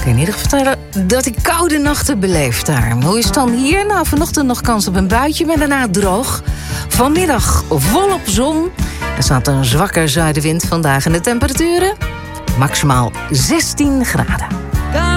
kan in ieder geval vertellen dat ik koude nachten beleef daar. Hoe is het dan hier? Nou, vanochtend nog kans op een buitje, maar daarna droog. Vanmiddag volop zon. Er staat een zwakke zuidenwind vandaag en de temperaturen maximaal 16 graden.